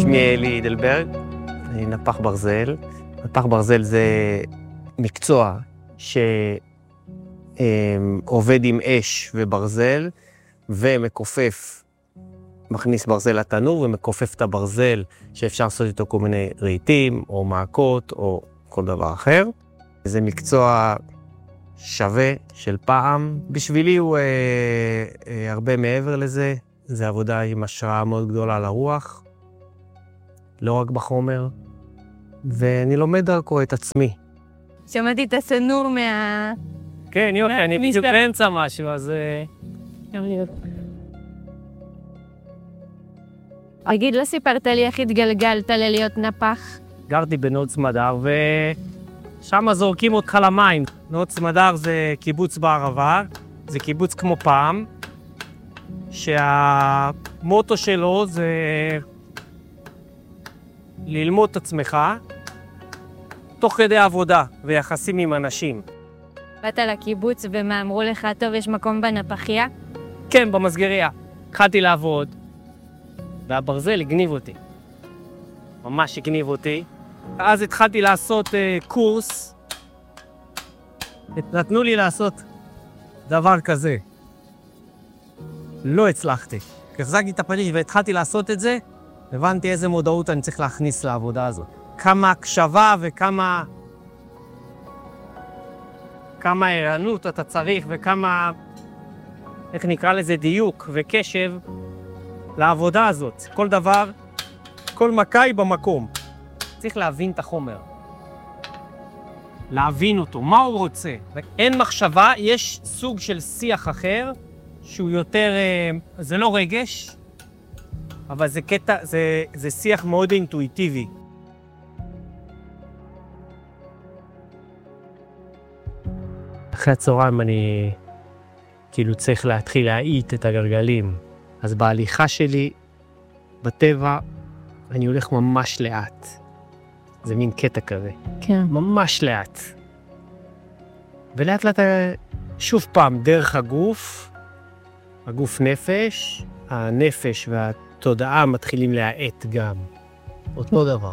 שמי אלי אידלברג, אני נפח ברזל. נפח ברזל זה מקצוע שעובד עם אש וברזל ומכופף, מכניס ברזל לתנור ומכופף את הברזל שאפשר לעשות איתו כל מיני רהיטים או מעקות או כל דבר אחר. זה מקצוע שווה של פעם. בשבילי הוא הרבה מעבר לזה. זה עבודה עם השראה מאוד גדולה לרוח, לא רק בחומר, ואני לומד דרכו את עצמי. שמעתי את הסנור כן, יופי, אני בדיוק באמצע משהו, אז... אגיד, לא סיפרת לי איך התגלגלת ללהיות נפח? גרתי בנאות סמדר, ושם זורקים אותך למים. נאות סמדר זה קיבוץ בערבה, זה קיבוץ כמו פעם, שהמוטו שלו זה ללמוד את עצמך, תוך כדי עבודה ויחסים עם אנשים. באת לקיבוץ ומה אמרו לך, טוב, יש מקום בנפחיה? כן, במסגריה. התחלתי לעבוד, והברזל הגניב אותי. ממש הגניב אותי. אז התחלתי לעשות קורס. נתנו לי לעשות דבר כזה. לא הצלחתי. החזקתי את הפטיש והתחלתי לעשות את זה, הבנתי איזה מודעות אני צריך להכניס לעבודה הזאת. כמה הקשבה וכמה ערנות אתה צריך וכמה, איך נקרא לזה, דיוק וקשב לעבודה הזאת. כל דבר, כל מכה היא במקום. צריך להבין את החומר. להבין אותו, מה הוא רוצה. אין מחשבה, יש סוג של שיח אחר, שהוא יותר, זה לא רגש, אבל זה קטע, זה שיח מאוד אינטואיטיבי. אחרי הצהריים אני כאילו צריך להתחיל להאיט את הגלגלים. אז בהליכה שלי, בטבע, אני הולך ממש לאט. זה מין קטע כזה. כן. ממש לאט. ולאט לאט, שוב פעם, דרך הגוף נפש, הנפש והתודעה מתחילים להאט גם. אותו דבר.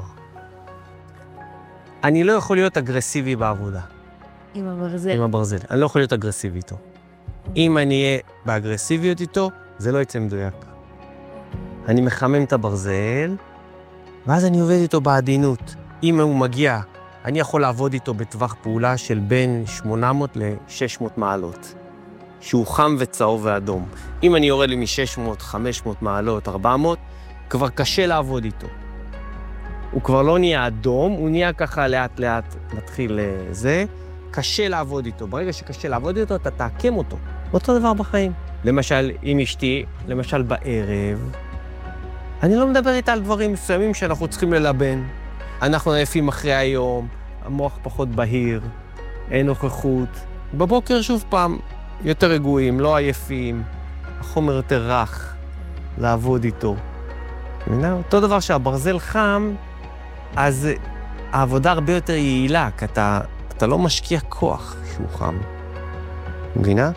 אני לא יכול להיות אגרסיבי בעבודה. עם הברזל. עם הברזל. אני לא יכול להיות אגרסיבי איתו. אם אני אהיה באגרסיביות איתו, זה לא יצא מדויק. אני מחמם את הברזל, ואז אני עובד איתו בעדינות. אם הוא מגיע, אני יכול לעבוד איתו בטווח פעולה של בין 800 ל-600 מעלות. שהוא חם וצהוב ואדום. אם אני יורד לי מ-600, 500 מעלות, 400, כבר קשה לעבוד איתו. הוא כבר לא נהיה אדום, הוא נהיה ככה לאט לאט מתחיל זה. קשה לעבוד איתו. ברגע שקשה לעבוד איתו, אתה תעקם אותו. אותו דבר בחיים. למשל, עם אשתי, למשל בערב, אני לא מדבר איתה על דברים מסוימים שאנחנו צריכים ללבן. אנחנו עייפים אחרי היום, המוח פחות בהיר, אין נוכחות. בבוקר שוב פעם, יותר רגועים, לא עייפים, החומר יותר רך, לעבוד איתו. אותו דבר שהברזל חם, אז העבודה הרבה יותר יעילה, כי אתה לא משקיע כוח שהוא חם. מבינה?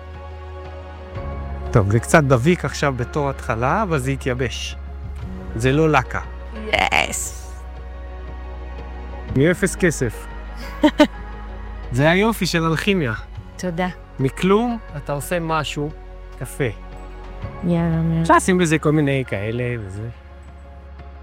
טוב, זה קצת דביק עכשיו בתור התחלה, אבל זה יתייבש. זה לא לקה. יס! מאפס כסף. זה היופי של אלכימיה. תודה. מכלום אתה עושה משהו, קפה. יאללה. אפשר לשים בזה כל מיני כאלה וזה.